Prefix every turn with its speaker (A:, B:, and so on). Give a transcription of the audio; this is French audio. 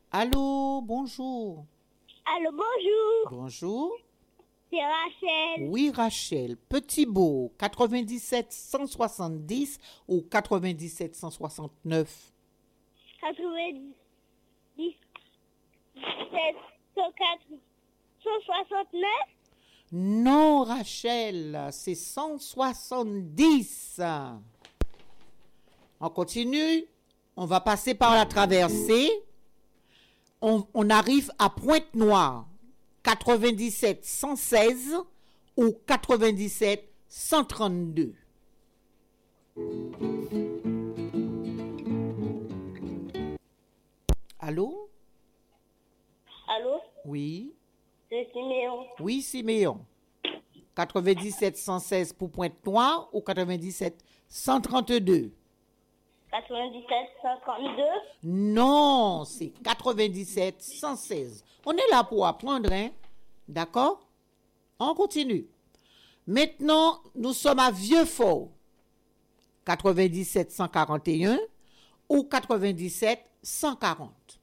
A: Allô, bonjour.
B: Allô, bonjour.
A: Bonjour.
B: C'est Rachel.
A: Oui, Rachel. Petit beau, 97 170 ou 97 169?
B: 97, 104, 169.
A: Non, Rachel, c'est 170. On continue. On va passer par la traversée. On arrive à Pointe-Noire. 97 116 ou 97 132. Allô?
B: Allô,
A: Oui.
B: c'est Siméon.
A: Oui, Siméon. 97 116 pour Pointe-Noire ou 97 132?
B: 97, 132.
A: Non, c'est 97 116. On est là pour apprendre, hein? D'accord? On continue. Maintenant, nous sommes à Vieux-Fort. 97 141 ou 97 140.